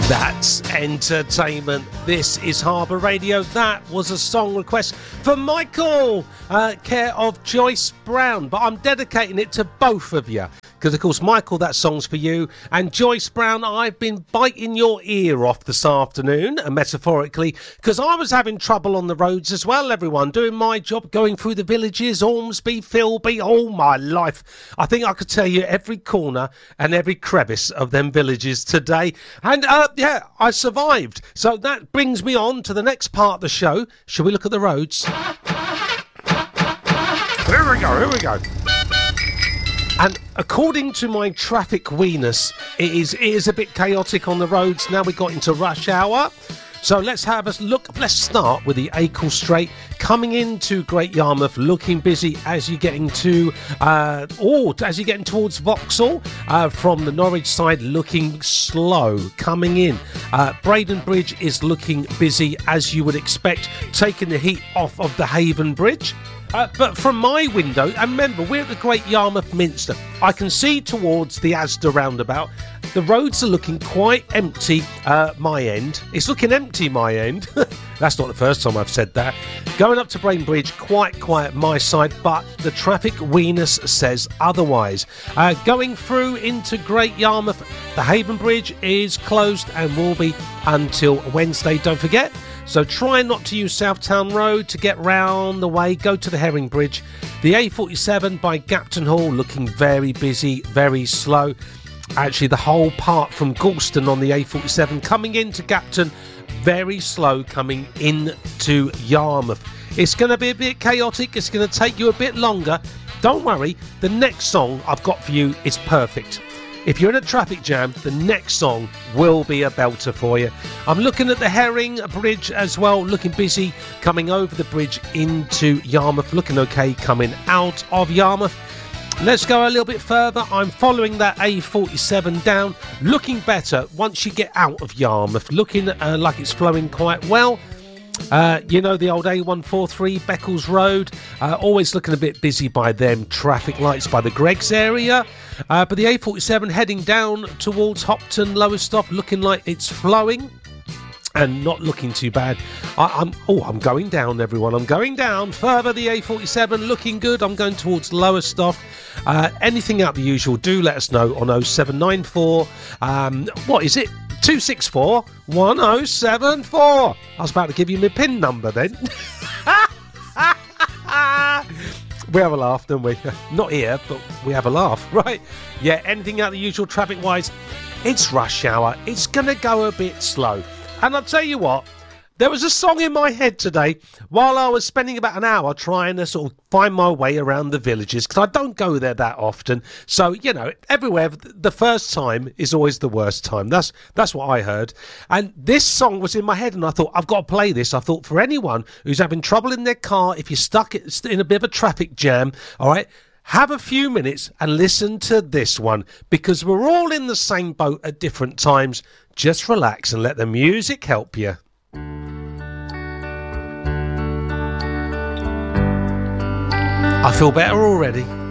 That's entertainment. This is Harbour Radio. That was a song request for Michael, care of Joyce Brown. But I'm dedicating it to both of you. Because, of course, Michael, that song's for you. And Joyce Brown, I've been biting your ear off this afternoon, metaphorically, because I was having trouble on the roads as well, everyone. Doing my job, going through the villages, Ormsby, Philby, all my life. I think I could tell you every corner and every crevice of them villages today. And, yeah, I survived. So that brings me on to the next part of the show. Shall we look at the roads? Here we go. And according to my traffic weenus, it is a bit chaotic on the roads. Now we got into rush hour. So let's have a look. Let's start with the Acle Straight. Coming into Great Yarmouth, looking busy as you're getting to, as you're getting towards Vauxhall. From the Norwich side, looking slow. Coming in, Braden Bridge is looking busy as you would expect, taking the heat off of the Haven Bridge. But from my window, and remember, we're at the Great Yarmouth Minster, I can see towards the Asda roundabout. The roads are looking quite empty, my end. It's looking empty, my end. That's not the first time I've said that. Going up to Braden Bridge, quite quiet my side, but the traffic weenus says otherwise. Going through into Great Yarmouth, the Haven Bridge is closed and will be until Wednesday, don't forget. So try not to use Southtown Road to get round the way. Go to the Herring Bridge. The A47 by Gapton Hall looking very busy, very slow. Actually, the whole part from Galston on the A47 coming into Gapton, very slow coming into Yarmouth. It's going to be a bit chaotic. It's going to take you a bit longer. Don't worry. The next song I've got for you is perfect. If you're in a traffic jam, the next song will be a belter for you. I'm looking at the Herring Bridge as well, looking busy, coming over the bridge into Yarmouth, looking okay coming out of Yarmouth. Let's go a little bit further. I'm following that A47 down, looking better once you get out of Yarmouth, looking like it's flowing quite well. You know, the old A143 Beccles Road, always looking a bit busy by them traffic lights by the Greggs area. But the A47 heading down towards Hopton, Lowestoft, looking like it's flowing and not looking too bad. I'm going down, everyone. I'm going down further. The A47 looking good. I'm going towards Lowestoft. Anything out the usual, do let us know on 0794. What is it? 264 1074. I was about to give you my PIN number then. We have a laugh, don't we? Not here, but we have a laugh, right? Yeah, anything out the usual traffic-wise, it's rush hour. It's going to go a bit slow. And I'll tell you what, there was a song in my head today while I was spending about an hour trying to sort of find my way around the villages, because I don't go there that often. So, you know, everywhere, the first time is always the worst time. That's what I heard. And this song was in my head, and I thought, I've got to play this. I thought, for anyone who's having trouble in their car, if you're stuck in a bit of a traffic jam, all right, have a few minutes and listen to this one, because we're all in the same boat at different times. Just relax and let the music help you. I feel better already.